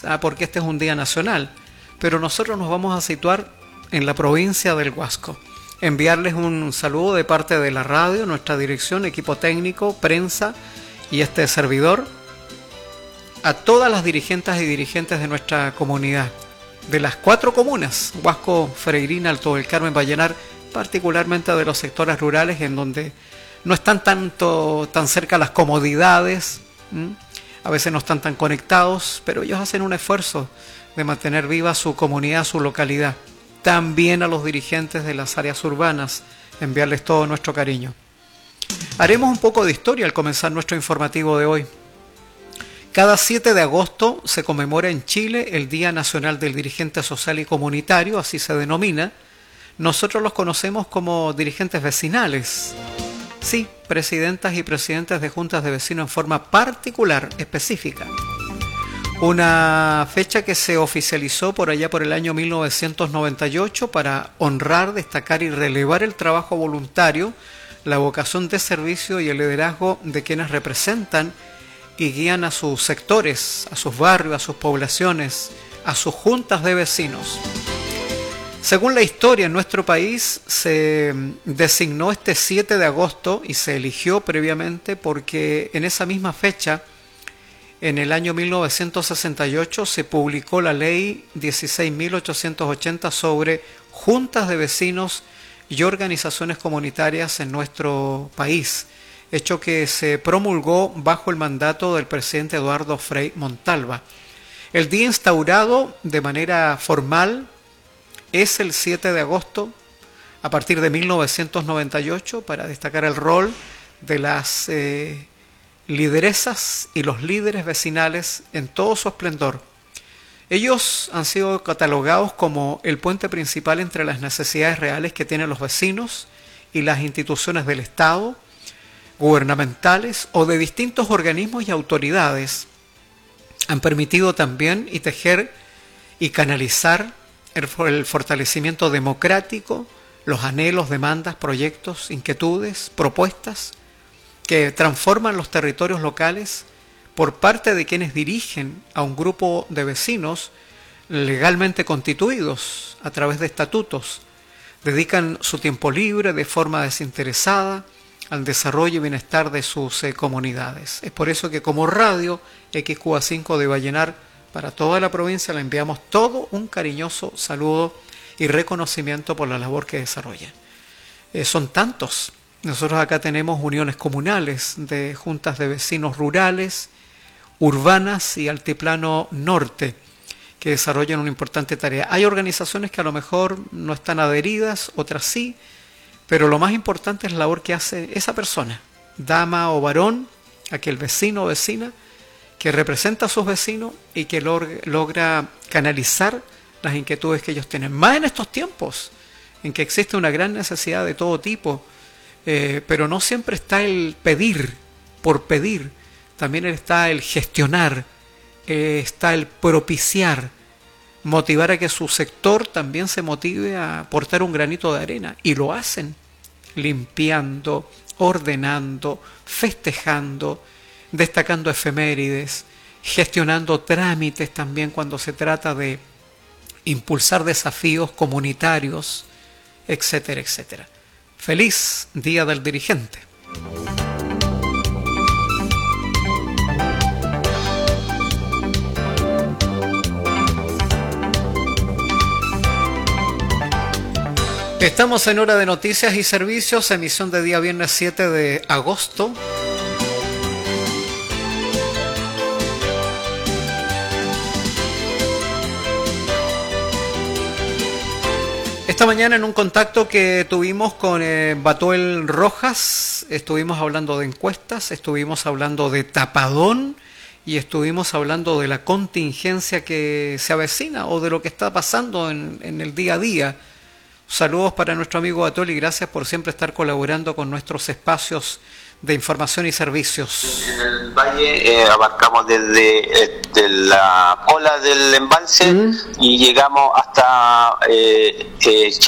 porque este es un día nacional, pero nosotros nos vamos a situar en la provincia del Huasco. Enviarles un saludo de parte de la radio, nuestra dirección, equipo técnico, prensa y este servidor, a todas las dirigentes y dirigentes de nuestra comunidad, de las 4 comunas, Huasco, Freirina, Alto del Carmen, Vallenar, particularmente de los sectores rurales en donde no están tan cerca las comodidades, a veces no están tan conectados, pero ellos hacen un esfuerzo de mantener viva su comunidad, su localidad. También a los dirigentes de las áreas urbanas, enviarles todo nuestro cariño. Haremos un poco de historia al comenzar nuestro informativo de hoy. Cada 7 de agosto se conmemora en Chile el Día Nacional del Dirigente Social y Comunitario, así se denomina. Nosotros los conocemos como dirigentes vecinales. Sí, presidentas y presidentes de juntas de vecinos en forma particular, específica. Una fecha que se oficializó por allá por el año 1998 para honrar, destacar y relevar el trabajo voluntario, la vocación de servicio y el liderazgo de quienes representan y guían a sus sectores, a sus barrios, a sus poblaciones, a sus juntas de vecinos. Según la historia, en nuestro país se designó este 7 de agosto y se eligió previamente porque en esa misma fecha, en el año 1968, se publicó la ley 16.880 sobre juntas de vecinos y organizaciones comunitarias en nuestro país, hecho que se promulgó bajo el mandato del presidente Eduardo Frei Montalva. El día instaurado de manera formal es el 7 de agosto a partir de 1998 para destacar el rol de las lideresas y los líderes vecinales en todo su esplendor. Ellos han sido catalogados como el puente principal entre las necesidades reales que tienen los vecinos y las instituciones del Estado, gubernamentales o de distintos organismos y autoridades. Han permitido también y tejer y canalizar el fortalecimiento democrático, los anhelos, demandas, proyectos, inquietudes, propuestas que transforman los territorios locales por parte de quienes dirigen a un grupo de vecinos legalmente constituidos a través de estatutos. Dedican su tiempo libre de forma desinteresada al desarrollo y bienestar de sus comunidades. Es por eso que como radio XQA5 de Vallenar, para toda la provincia le enviamos todo un cariñoso saludo y reconocimiento por la labor que desarrollan. Son tantos. Nosotros acá tenemos uniones comunales de juntas de vecinos rurales, urbanas y altiplano norte, que desarrollan una importante tarea. Hay organizaciones que a lo mejor no están adheridas, otras sí, pero lo más importante es la labor que hace esa persona, dama o varón, aquel vecino o vecina, que representa a sus vecinos y que logra canalizar las inquietudes que ellos tienen. Más en estos tiempos, en que existe una gran necesidad de todo tipo, pero no siempre está el pedir por pedir, también está el gestionar, está el propiciar, motivar a que su sector también se motive a aportar un granito de arena, y lo hacen limpiando, ordenando, festejando, destacando efemérides, gestionando trámites también cuando se trata de impulsar desafíos comunitarios, etcétera, etcétera. Feliz Día del Dirigente. Estamos en hora de noticias y servicios, emisión de día viernes 7 de agosto. Esta mañana en un contacto que tuvimos con Batuel Rojas, estuvimos hablando de encuestas, estuvimos hablando de tapadón y estuvimos hablando de la contingencia que se avecina o de lo que está pasando en el día a día. Saludos para nuestro amigo Batuel y gracias por siempre estar colaborando con nuestros espacios de información y servicios. En el valle abarcamos desde la cola del embalse y llegamos hasta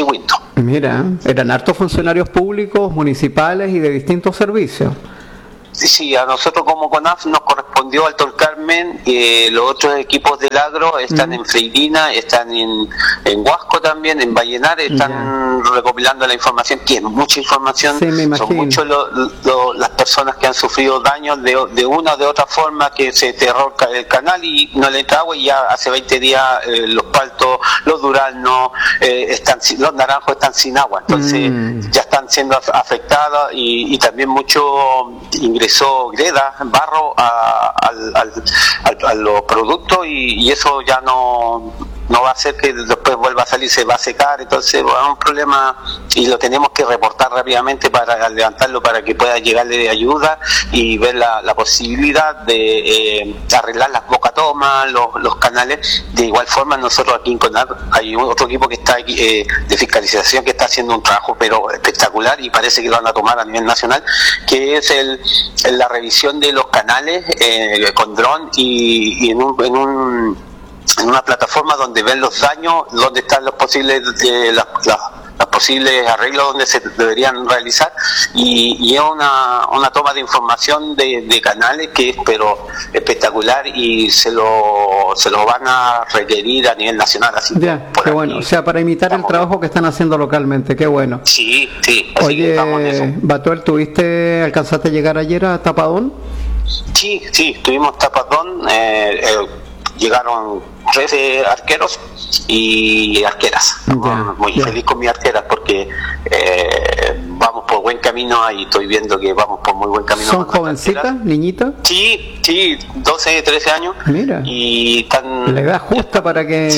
Chihuinto. Mira, eran hartos funcionarios públicos, municipales y de distintos servicios. Sí, a nosotros como CONAF nos correspondió Alto del Carmen, los otros equipos del agro están en Freirina, están en Huasco también, en Vallenar, están recopilando la información, que es mucha información, son muchos las personas que han sufrido daños de una o de otra forma, que se cerró el canal y no le entra agua, y ya hace 20 días los paltos, los duraznos, los naranjos están sin agua, entonces ya están siendo afectadas, y también mucho ingresó greda, barro a los productos, y eso ya no va a hacer que después vuelva a salir, se va a secar, entonces es un problema y lo tenemos que reportar rápidamente para levantarlo, para que pueda llegarle ayuda y ver la posibilidad de arreglar las bocatomas, los canales. De igual forma, nosotros aquí en CONAF hay otro equipo que está aquí, de fiscalización, que está haciendo un trabajo pero espectacular, y parece que lo van a tomar a nivel nacional, que es la revisión de los canales con dron, y en una plataforma donde ven los daños, donde están los posibles los posibles arreglos donde se deberían realizar, y es una toma de información de canales que es pero espectacular, y se lo van a requerir a nivel nacional, así ya, qué bueno, o sea, para imitar el trabajo que están haciendo localmente, qué bueno. Sí, oye, Batuel, ¿alcanzaste a llegar ayer a Tapadón? Sí, estuvimos Tapadón, llegaron 13 arqueros y arqueras. Muy feliz con mis arqueras, porque vamos por buen camino, y estoy viendo que vamos por muy buen camino. ¿Son jovencitas, niñitas? Sí, 12, 13 años. Mira, y están la edad justa para que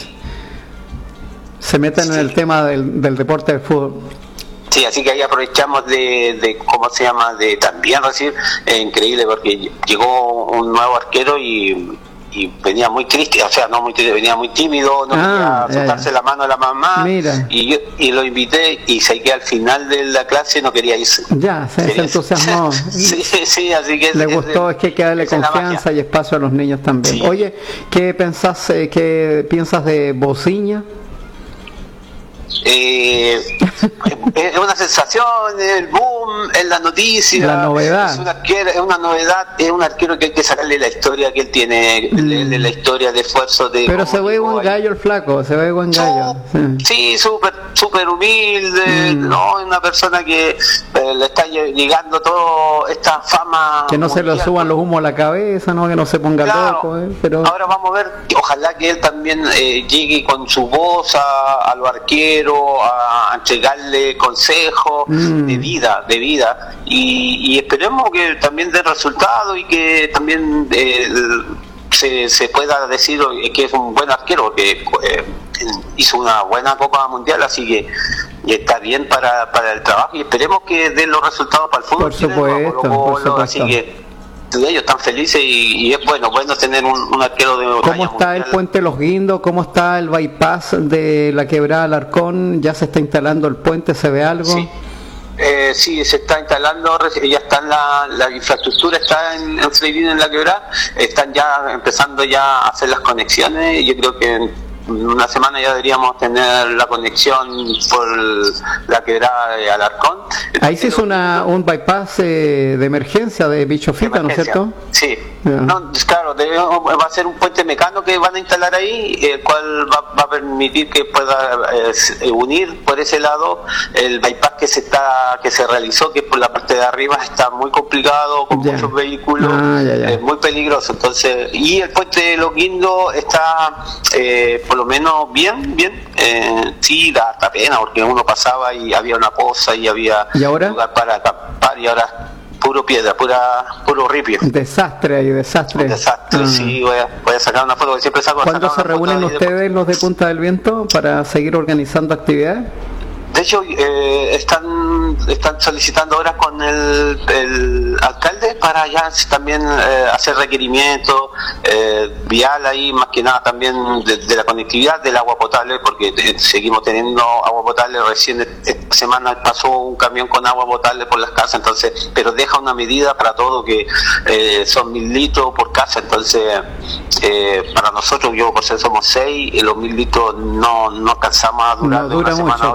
se metan en el tema del deporte de fútbol. Sí, así que ahí aprovechamos de ¿cómo se llama? De también recibir, increíble, porque llegó un nuevo arquero y venía muy triste, o sea, no muy triste, venía muy tímido, no quería soltarse la mano a la mamá. Mira. Y lo invité, y sé que al final de la clase no quería irse. Ya, se entusiasmó. sí, así que le gustó, es que hay que darle confianza y espacio a los niños también. Sí. Oye, ¿qué piensas de Bociña? Es una sensación, el boom, es la noticia, la novedad. Es una novedad, es un arquero que hay que sacarle la historia que él tiene, la historia de esfuerzo. Pero se ve buen gallo el flaco, se ve buen gallo. Sí, súper humilde, ¿no? Una persona que le está llegando toda esta fama. Que no mundial, se le suban los humos a la cabeza, ¿no? Que no se ponga loco. Pero ahora vamos a ver, ojalá que él también llegue con su voz a los arqueros, a entregarle consejos de vida, y esperemos que también dé resultado, y que también se pueda decir que es un buen arquero, que hizo una buena Copa Mundial, así que está bien para el trabajo, y esperemos que den los resultados para el fútbol. Por supuesto. Así que ellos están felices, y es bueno tener un arquero de ¿Cómo está mundial? El puente Los Guindos? ¿Cómo está el bypass de la Quebrada Alarcón? ¿Ya se está instalando el puente? ¿Se ve algo? Sí, se está instalando, ya está la infraestructura, está en Freirina, en la Quebrada, están ya empezando ya a hacer las conexiones. Yo creo que en una semana ya deberíamos tener la conexión por la Quebrada de Alarcón. Ahí se hizo un bypass de emergencia de Bichofita, ¿no es cierto? Sí. No, claro, va a ser un puente mecano que van a instalar ahí, el cual va a permitir que pueda unir por ese lado el bypass que se realizó, que por la parte de arriba está muy complicado, con muchos vehículos, muy peligroso. Entonces, y el puente de Los Guindos está por lo menos bien, sí, da hasta pena, porque uno pasaba y había una poza y había lugar para acampar, y ahora puro piedra, puro ripio. Desastre. Sí, voy a sacar una foto que siempre saco. ¿Cuándo se reúnen ustedes, los de Punta del Viento, para seguir organizando actividades? De hecho, están solicitando ahora con el alcalde para ya también hacer requerimientos vial ahí, más que nada también de la conectividad del agua potable, porque seguimos teniendo agua potable. Recién esta semana pasó un camión con agua potable por las casas, entonces, pero deja una medida para todo, que son 1000 litros por casa, entonces para nosotros, yo por ser somos 6, los 1000 litros no alcanzamos a durar de una semana a otra. Claro.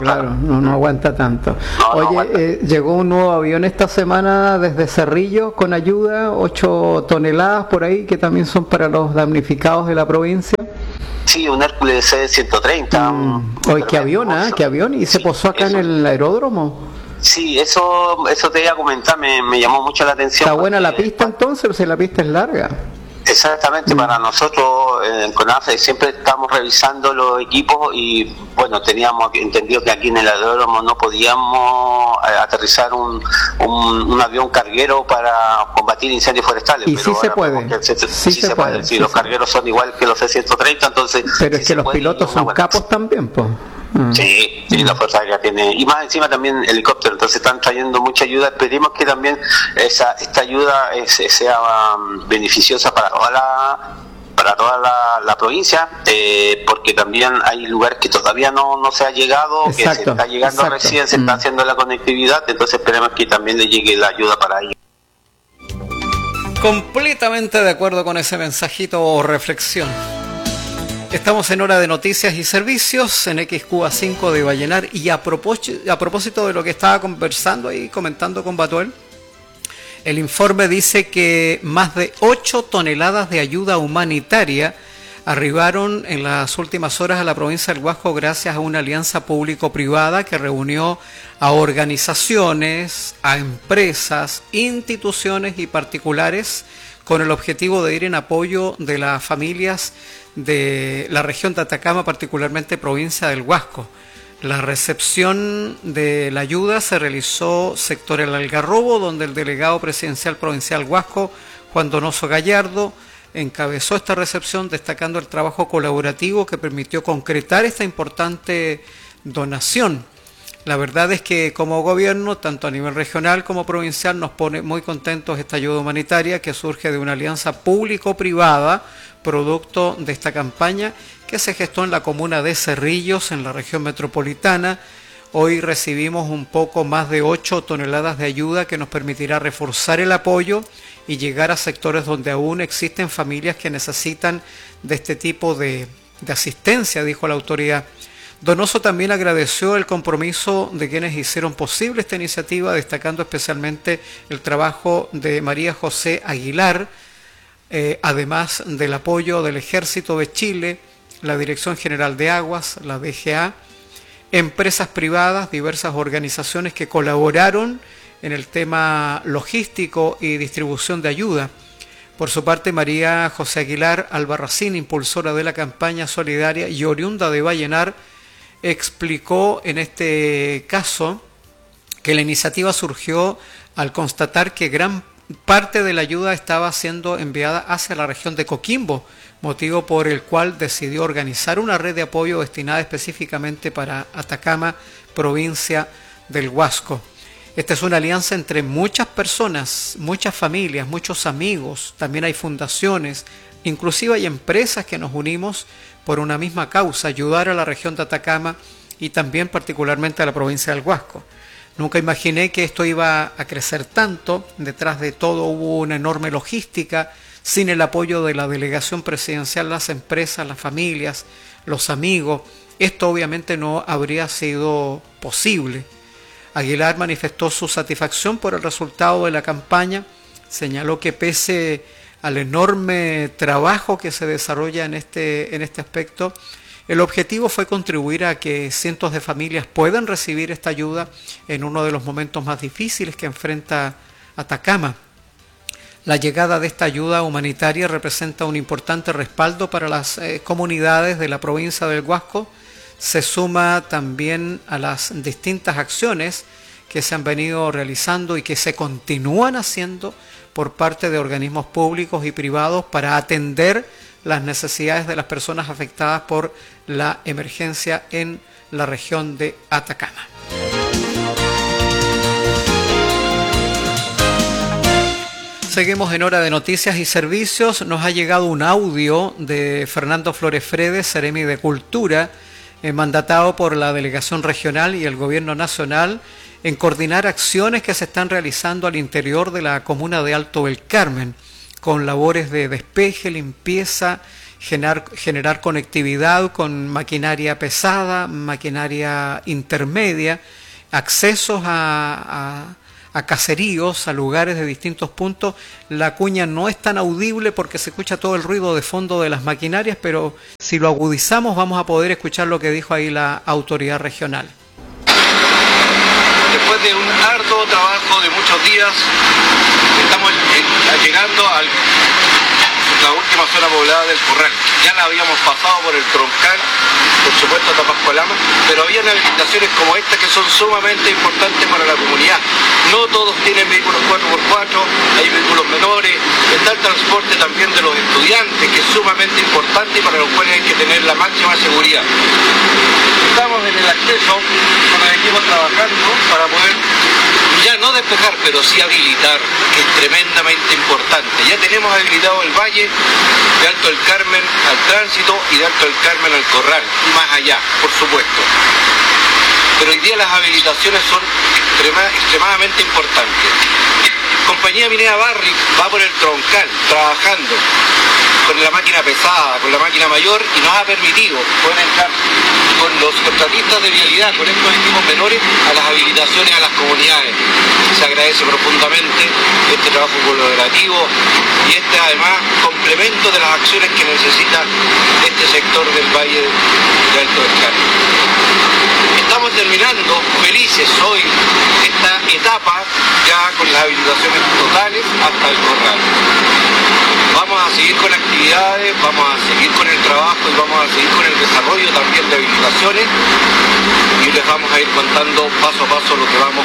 no aguanta tanto. Oye, aguanta. Llegó un nuevo avión esta semana desde Cerrillos con ayuda, 8 toneladas por ahí, que también son para los damnificados de la provincia. Sí, un Hércules C-130. Oye, qué avión, qué avión, y se posó acá en el aeródromo. Sí, eso te iba a comentar, me llamó mucho la atención. ¿Está buena la pista entonces? Si la pista es larga. Exactamente, para nosotros en CONAFE siempre estamos revisando los equipos y bueno, teníamos entendido que aquí en el aeródromo no podíamos aterrizar un avión carguero para combatir incendios forestales. Y pero sí se puede. Sí se puede. Sí, los cargueros son igual que los C-130, entonces... Pero es que los pilotos son capos también, pues. Sí, la Fuerza Aérea tiene, y más encima también helicóptero, entonces están trayendo mucha ayuda. Esperemos que también esta ayuda sea beneficiosa para toda la provincia, porque también hay lugares que todavía no se ha llegado, que se está llegando recién, se está haciendo la conectividad, entonces esperemos que también le llegue la ayuda para ello. Completamente de acuerdo con ese mensajito o reflexión. Estamos en hora de noticias y servicios en XQA5 de Vallenar, y a propósito de lo que estaba conversando y comentando con Batuel, el informe dice que más de 8 toneladas de ayuda humanitaria arribaron en las últimas horas a la provincia del Huasco gracias a una alianza público-privada que reunió a organizaciones, a empresas, instituciones y particulares con el objetivo de ir en apoyo de las familias de la región de Atacama, particularmente provincia del Huasco. La recepción de la ayuda se realizó sector El Algarrobo, donde el delegado presidencial provincial Huasco, Juan Donoso Gallardo, encabezó esta recepción, destacando el trabajo colaborativo que permitió concretar esta importante donación. La verdad es que como gobierno, tanto a nivel regional como provincial, nos pone muy contentos esta ayuda humanitaria que surge de una alianza público-privada, producto de esta campaña que se gestó en la comuna de Cerrillos, en la región metropolitana. Hoy recibimos un poco más de 8 toneladas de ayuda que nos permitirá reforzar el apoyo y llegar a sectores donde aún existen familias que necesitan de este tipo de asistencia, dijo la autoridad. Donoso también agradeció el compromiso de quienes hicieron posible esta iniciativa, destacando especialmente el trabajo de María José Aguilar, además del apoyo del Ejército de Chile, la Dirección General de Aguas, la DGA, empresas privadas, diversas organizaciones que colaboraron en el tema logístico y distribución de ayuda. Por su parte, María José Aguilar Albarracín, impulsora de la campaña solidaria y oriunda de Vallenar, explicó en este caso que la iniciativa surgió al constatar que gran parte de la ayuda estaba siendo enviada hacia la región de Coquimbo, motivo por el cual decidió organizar una red de apoyo destinada específicamente para Atacama, provincia del Huasco. Esta es una alianza entre muchas personas, muchas familias, muchos amigos, también hay fundaciones, inclusive hay empresas que nos unimos por una misma causa, ayudar a la región de Atacama y también particularmente a la provincia del Huasco. Nunca imaginé que esto iba a crecer tanto, detrás de todo hubo una enorme logística, sin el apoyo de la delegación presidencial, las empresas, las familias, los amigos, esto obviamente no habría sido posible. Aguilar manifestó su satisfacción por el resultado de la campaña, señaló que pese al enorme trabajo que se desarrolla en este aspecto, el objetivo fue contribuir a que cientos de familias puedan recibir esta ayuda en uno de los momentos más difíciles que enfrenta Atacama. La llegada de esta ayuda humanitaria representa un importante respaldo para las comunidades de la provincia del Huasco. Se suma también a las distintas acciones que se han venido realizando y que se continúan haciendo por parte de organismos públicos y privados para atender las necesidades de las personas afectadas por la emergencia en la región de Atacama. Seguimos en hora de noticias y servicios. Nos ha llegado un audio de Fernando Flores Fredes, Seremi de Cultura, mandatado por la Delegación Regional y el Gobierno Nacional en coordinar acciones que se están realizando al interior de la comuna de Alto del Carmen, con labores de despeje, limpieza generar conectividad con maquinaria pesada, maquinaria intermedia, accesos a caseríos, a lugares de distintos puntos. La cuña no es tan audible porque se escucha todo el ruido de fondo de las maquinarias, pero si lo agudizamos vamos a poder escuchar lo que dijo ahí la autoridad regional. Después de un arduo trabajo de muchos días, estamos llegando a la última zona poblada del Corral. Ya la habíamos pasado por el Troncal, por supuesto Tapascualama, pero había habilitaciones como esta que son sumamente importantes para la comunidad. No todos tienen vehículos 4x4, hay vehículos menores, está el transporte también de los estudiantes, que es sumamente importante y para los cuales hay que tener la máxima seguridad. Estamos en el acceso con el equipo trabajando para poder ya no despejar, pero sí habilitar, que es tremendamente importante. Ya tenemos habilitado el valle de Alto del Carmen al tránsito y de Alto del Carmen al Corral, y más allá, por supuesto. Pero hoy día las habilitaciones son extremadamente importantes. Compañía Minera Barrick va por el Troncal trabajando con la máquina pesada, con la máquina mayor, y nos ha permitido poder entrar con los contratistas de vialidad, con estos equipos menores, a las habilitaciones a las comunidades. Se agradece profundamente este trabajo colaborativo y este además complemento de las acciones que necesita este sector del Valle de Alto del Carmen. Estamos terminando felices hoy esta etapa ya con las habilitaciones totales hasta el Corral. Vamos a seguir con actividades, vamos a seguir con el trabajo y vamos a seguir con el desarrollo también de habilitaciones y les vamos a ir contando paso a paso lo que vamos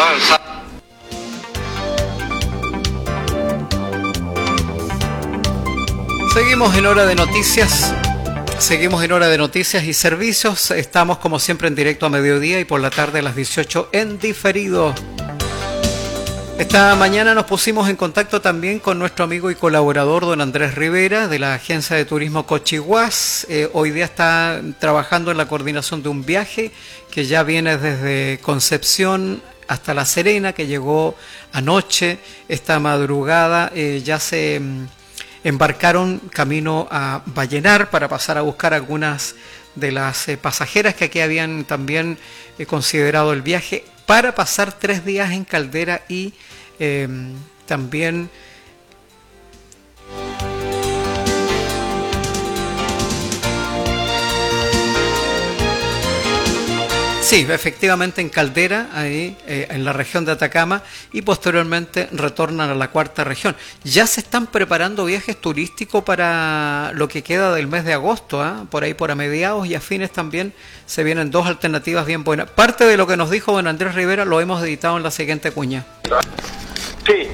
avanzando. Seguimos en Hora de Noticias. Seguimos en Hora de Noticias y Servicios. Estamos como siempre en directo a mediodía y por la tarde a las 18 en diferido. Esta mañana nos pusimos en contacto también con nuestro amigo y colaborador don Andrés Rivera de la Agencia de Turismo Cochihuás. Hoy día está trabajando en la coordinación de un viaje que ya viene desde Concepción hasta La Serena, que llegó anoche. Esta madrugada ya se embarcaron camino a Vallenar para pasar a buscar algunas de las pasajeras que aquí habían también considerado el viaje, para pasar 3 días en Caldera y también sí, efectivamente en Caldera, ahí en la región de Atacama, y posteriormente retornan a la cuarta región. Ya se están preparando viajes turísticos para lo que queda del mes de agosto, por ahí por a mediados y a fines también se vienen 2 alternativas bien buenas. Parte de lo que nos dijo don Andrés Rivera lo hemos editado en la siguiente cuña. Sí.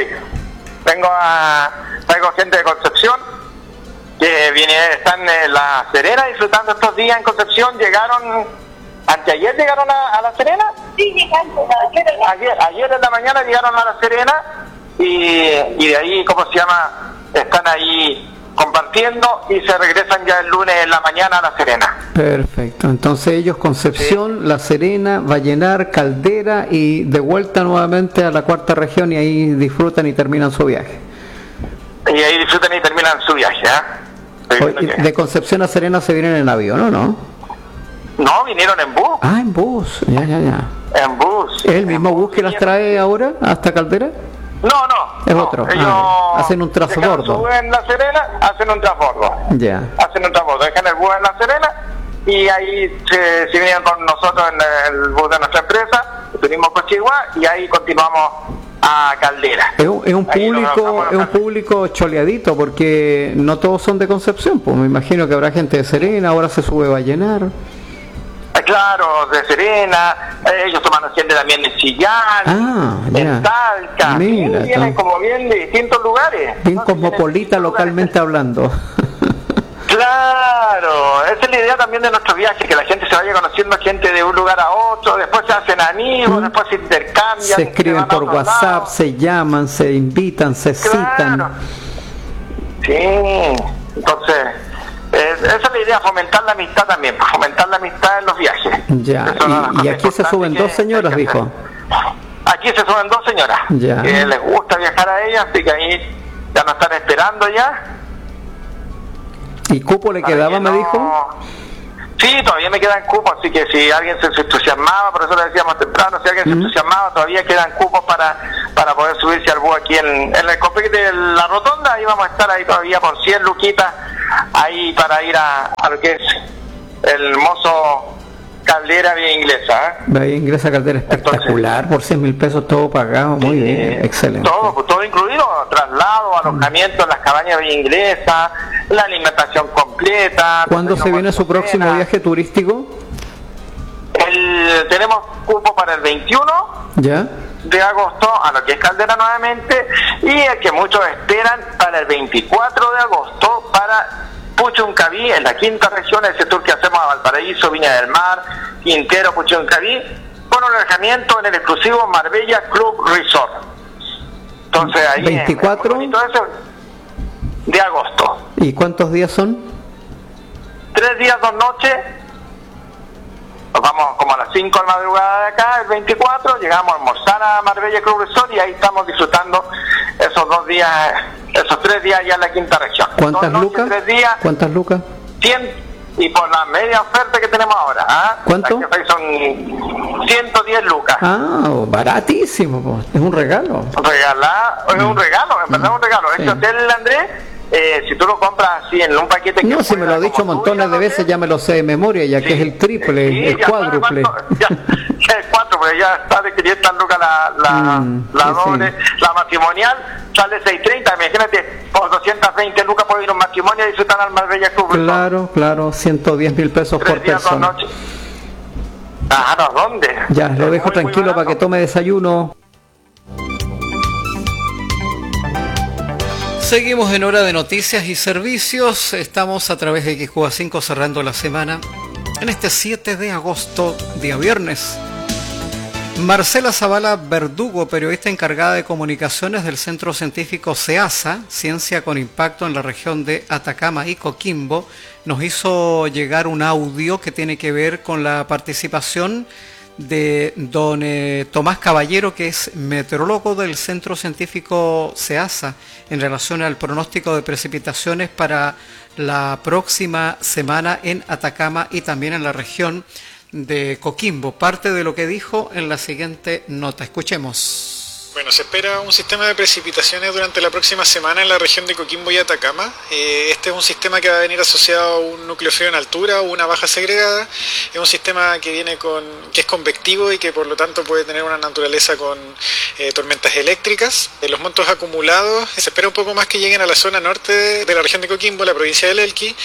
Traigo gente de Concepción que están en La Serena disfrutando estos días en Concepción. ¿Anteayer llegaron a La Serena? Sí, llegando. Ayer en la mañana llegaron a La Serena y de ahí, están ahí compartiendo y se regresan ya el lunes en la mañana a La Serena. Perfecto, entonces ellos Concepción, sí, La Serena, Vallenar, Caldera y de vuelta nuevamente a la cuarta región y ahí disfrutan y terminan su viaje. Y ahí disfrutan y terminan su viaje, De Concepción a Serena se vienen en avión, ¿o no? No, vinieron en bus. Ah, en bus, ya. En bus. ¿Es el mismo bus que las trae ahora hasta Caldera? No. Es otro. Ellos hacen un transbordo. En La Serena, hacen un transbordo. Ya. Hacen un transbordo, dejan el bus en La Serena y ahí se vinieron con nosotros en el bus de nuestra empresa, Turismo Cochihuá, y ahí continuamos a Caldera. Es un público choleadito porque no todos son de Concepción, pues me imagino que habrá gente de Serena, ahora se sube a Vallenar. Claro, de Serena, ellos toman gente también en Chillán, en Talca, vienen como bien de distintos lugares. Bien cosmopolita localmente hablando. Claro, esa es la idea también de nuestro viaje, que la gente se vaya conociendo gente de un lugar a otro, después se hacen amigos, después se intercambian. Se escriben por WhatsApp, se llaman, se invitan, se citan. Sí, entonces... esa es la idea, fomentar la amistad también, fomentar la amistad en los viajes. Ya, y aquí se suben 2 señoras, dijo. Aquí se suben 2 señoras, ya, que les gusta viajar a ellas, así que ahí ya nos están esperando ya. ¿Y cupo le quedaba, me dijo? Sí, todavía me quedan cupos, así que si alguien se entusiasmaba, por eso le decíamos temprano, si alguien se entusiasmaba, todavía quedan cupos para poder subirse al bus aquí en el complejo de la rotonda. Ahí vamos a estar ahí todavía por 100 luquitas, ahí para ir a lo que es el hermoso Caldera Vía Inglesa. Vía Inglesa, Caldera, espectacular. Entonces, por 100.000 pesos todo pagado, muy bien, excelente. Todo incluido, traslado, alojamiento en las cabañas Vía Inglesa, la alimentación completa. ¿Cuándo se viene su próximo viaje turístico? Tenemos cupo para el 21 de agosto, a lo que es Caldera nuevamente, y el que muchos esperan para el 24 de agosto para Puchuncaví, en la quinta región, el sector que hacemos a Valparaíso, Viña del Mar, Quintero, Puchuncaví, con un alojamiento en el exclusivo Marbella Club Resort. Entonces ahí 24 de agosto. ¿Y cuántos días son? 3 días, 2 noches. Nos vamos como a las 5 de la madrugada de acá, el 24, llegamos a almorzar a Marbella Club Resort y ahí estamos disfrutando esos 2 días, esos 3 días ya en la quinta región. ¿Cuántas lucas? 3 días. ¿Cuántas lucas? 100, y por la media oferta que tenemos ahora. ¿Ah? ¿Cuánto? Son 110 lucas. Ah, baratísimo, pues. Es un regalo. Es un regalo, en verdad es un regalo. Este hotel, Andrés, si tú lo compras así en un paquete que... No, si me lo ha dicho montones de veces, ya me lo sé de memoria, ya que es el triple, el cuádruple. El 4, porque ya está de 500 lucas la doble, la matrimonial, sale 630, imagínate, por 220 lucas puede ir a un matrimonio y disfrutar al Marbella Club. Claro, 110.000 pesos por persona. Ah, no, ¿dónde? Ya, lo dejo tranquilo para que tome desayuno. Seguimos en hora de noticias y servicios. Estamos a través de XQA5 cerrando la semana en este 7 de agosto, día viernes. Marcela Zavala Verdugo, periodista encargada de comunicaciones del Centro Científico CEASA, Ciencia con Impacto en la región de Atacama y Coquimbo, nos hizo llegar un audio que tiene que ver con la participación de don Tomás Caballero, que es meteorólogo del Centro Científico CEASA, en relación al pronóstico de precipitaciones para la próxima semana en Atacama y también en la región de Coquimbo. Parte de lo que dijo en la siguiente nota. Escuchemos. Bueno, se espera un sistema de precipitaciones durante la próxima semana en la región de Coquimbo y Atacama. Este es un sistema que va a venir asociado a un núcleo frío en altura o una baja segregada. Es un sistema que es convectivo y que por lo tanto puede tener una naturaleza con tormentas eléctricas. Los montos acumulados, se espera un poco más que lleguen a la zona norte de la región de Coquimbo, la provincia del Elqui,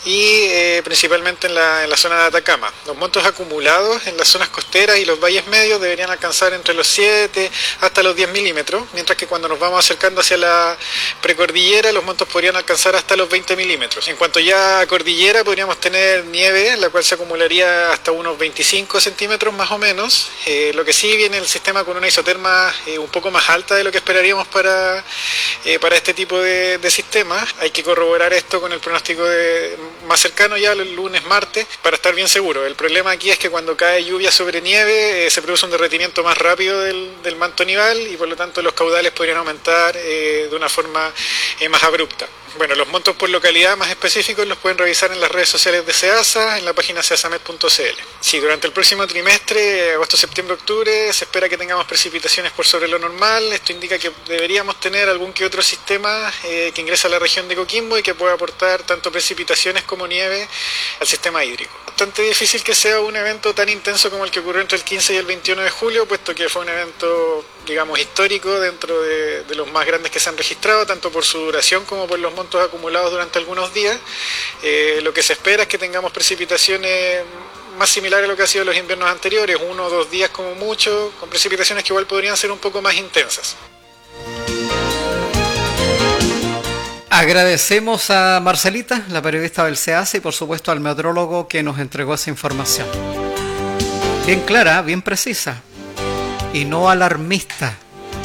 y principalmente en la zona de Atacama. Los montos acumulados en las zonas costeras y los valles medios deberían alcanzar entre los 7 hasta los 10 milímetros, mientras que cuando nos vamos acercando hacia la precordillera los montos podrían alcanzar hasta los 20 milímetros. En cuanto ya a cordillera podríamos tener nieve, la cual se acumularía hasta unos 25 centímetros más o menos, lo que sí viene el sistema con una isoterma un poco más alta de lo que esperaríamos para este tipo de sistemas. Hay que corroborar esto con el pronóstico más cercano ya el lunes, martes, para estar bien seguro. El problema aquí es que cuando cae lluvia sobre nieve se produce un derretimiento más rápido del manto nival y por lo tanto los caudales podrían aumentar de una forma más abrupta. Bueno, los montos por localidad más específicos los pueden revisar en las redes sociales de CEASA, en la página ceasamed.cl. Sí, durante el próximo trimestre, agosto, septiembre, octubre, se espera que tengamos precipitaciones por sobre lo normal. Esto indica que deberíamos tener algún que otro sistema que ingresa a la región de Coquimbo y que pueda aportar tanto precipitaciones como nieve al sistema hídrico. Bastante difícil que sea un evento tan intenso como el que ocurrió entre el 15 y el 21 de julio, puesto que fue un evento, digamos, histórico dentro de los más grandes que se han registrado, tanto por su duración como por los montos acumulados durante algunos días. Lo que se espera es que tengamos precipitaciones más similares a lo que ha sido los inviernos anteriores, 1 o 2 días como mucho, con precipitaciones que igual podrían ser un poco más intensas. Agradecemos a Marcelita, la periodista del CEASA, y por supuesto al meteorólogo que nos entregó esa información. Bien clara, bien precisa y no alarmista.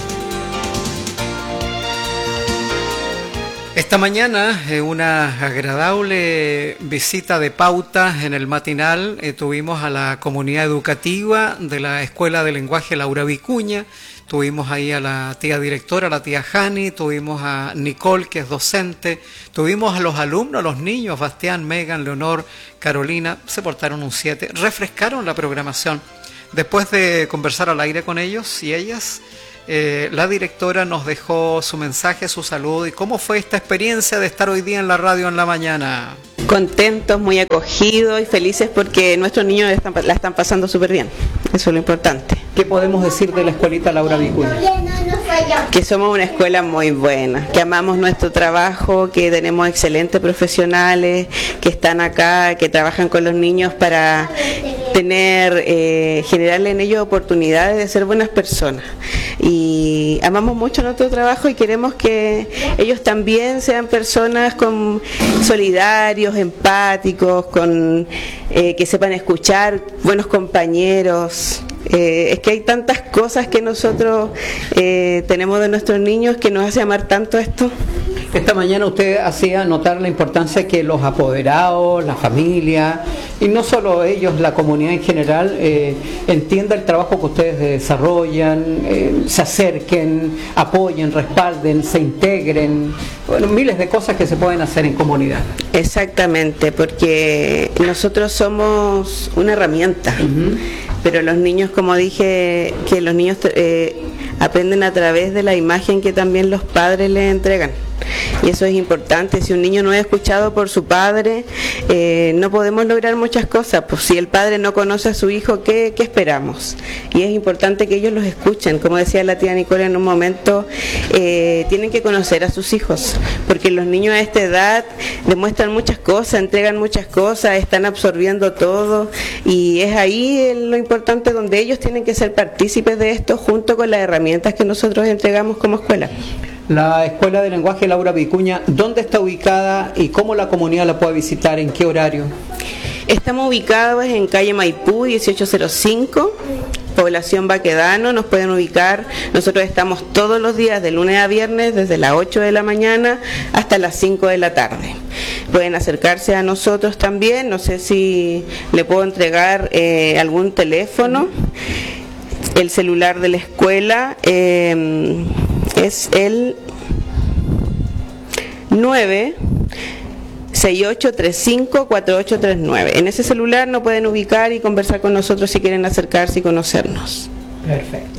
Esta mañana, una agradable visita de pauta en el matinal, tuvimos a la comunidad educativa de la Escuela de Lenguaje Laura Vicuña. tuvimos ahí a la tía directora, la tía Jani, tuvimos a Nicole, que es docente, tuvimos a los alumnos, a los niños, Bastián, Megan, Leonor, Carolina, se portaron un 7, refrescaron la programación. Después de conversar al aire con ellos y ellas, la directora nos dejó su mensaje, su saludo y cómo fue esta experiencia de estar hoy día en la radio en la mañana. Contentos, muy acogidos y felices porque nuestros niños la están pasando súper bien. Eso es lo importante. ¿Qué podemos decir de la escuelita Laura Vicuña? Que somos una escuela muy buena, que amamos nuestro trabajo, que tenemos excelentes profesionales, que están acá, que trabajan con los niños para generarle en ellos oportunidades de ser buenas personas. Y amamos mucho nuestro trabajo y queremos que ellos también sean personas solidarios, empáticos, que sepan escuchar, buenos compañeros. Es que hay tantas cosas que nosotros tenemos de nuestros niños que nos hace amar tanto esto. Esta mañana usted hacía notar la importancia que los apoderados, la familia, y no solo ellos, la comunidad en general, entienda el trabajo que ustedes desarrollan, se acerquen, apoyen, respalden, se integren, bueno, miles de cosas que se pueden hacer en comunidad. Exactamente, porque nosotros somos una herramienta. Pero los niños, como dije, que los niños aprenden a través de la imagen que también los padres les entregan. Y eso es importante. Si un niño no es escuchado por su padre, no podemos lograr muchas cosas. Pues si el padre no conoce a su hijo, ¿qué esperamos? Y es importante que ellos los escuchen. Como decía la tía Nicole en un momento, tienen que conocer a sus hijos, porque los niños a esta edad demuestran muchas cosas, entregan muchas cosas, están absorbiendo todo, y es ahí lo importante donde ellos tienen que ser partícipes de esto junto con las herramientas que nosotros entregamos como escuela. La Escuela de Lenguaje Laura Vicuña, ¿dónde está ubicada y cómo la comunidad la puede visitar? ¿En qué horario? Estamos ubicados en calle Maipú 1805, población Baquedano. Nos pueden ubicar, nosotros estamos todos los días de lunes a viernes desde las 8 de la mañana hasta las 5 de la tarde. Pueden acercarse a nosotros también, no sé si le puedo entregar algún teléfono. El celular de la escuela es el 968354839. En ese celular nos pueden ubicar y conversar con nosotros si quieren acercarse y conocernos. Perfecto.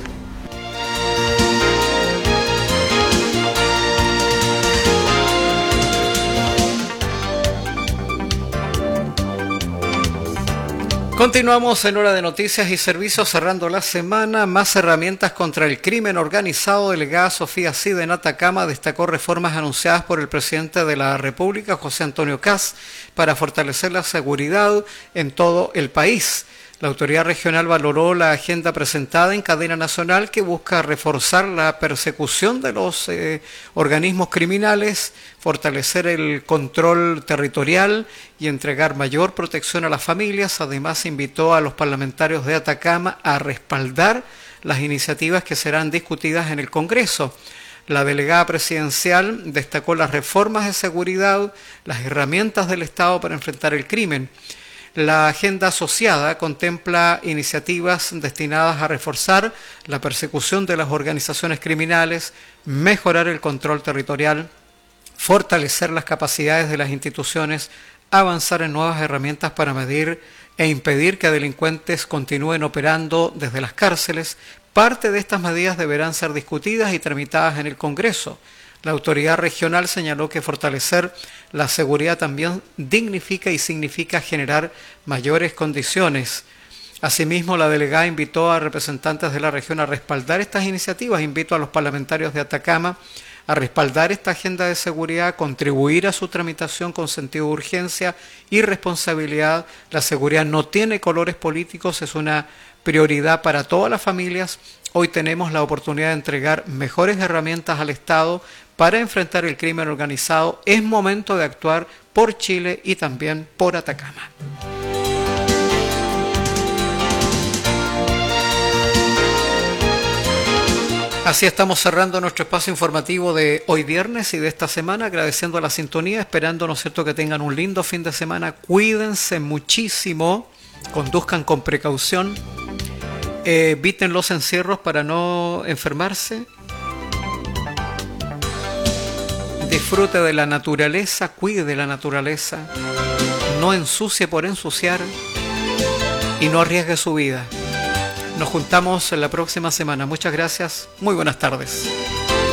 Continuamos en Hora de Noticias y Servicios, cerrando la semana. Más herramientas contra el crimen organizado. Delegada Sofía Cide en Atacama destacó reformas anunciadas por el presidente de la República, José Antonio Kast, para fortalecer la seguridad en todo el país. La autoridad regional valoró la agenda presentada en cadena nacional que busca reforzar la persecución de los organismos criminales, fortalecer el control territorial y entregar mayor protección a las familias. Además, invitó a los parlamentarios de Atacama a respaldar las iniciativas que serán discutidas en el Congreso. La delegada presidencial destacó las reformas de seguridad, las herramientas del Estado para enfrentar el crimen. La agenda asociada contempla iniciativas destinadas a reforzar la persecución de las organizaciones criminales, mejorar el control territorial, fortalecer las capacidades de las instituciones, avanzar en nuevas herramientas para medir e impedir que delincuentes continúen operando desde las cárceles. Parte de estas medidas deberán ser discutidas y tramitadas en el Congreso. La autoridad regional señaló que fortalecer la seguridad también dignifica y significa generar mayores condiciones. Asimismo, la delegada invitó a representantes de la región a respaldar estas iniciativas. Invito a los parlamentarios de Atacama a respaldar esta agenda de seguridad, contribuir a su tramitación con sentido de urgencia y responsabilidad. La seguridad no tiene colores políticos, es una prioridad para todas las familias. Hoy tenemos la oportunidad de entregar mejores herramientas al Estado para enfrentar el crimen organizado. Es momento de actuar por Chile y también por Atacama. Así estamos cerrando nuestro espacio informativo de hoy viernes y de esta semana, agradeciendo la sintonía, esperando, ¿no es cierto?, que tengan un lindo fin de semana. Cuídense muchísimo, conduzcan con precaución Eviten los encierros para no enfermarse. Disfrute de la naturaleza, cuide de la naturaleza. No ensucie por ensuciar y no arriesgue su vida. Nos juntamos en la próxima semana. Muchas gracias. Muy buenas tardes.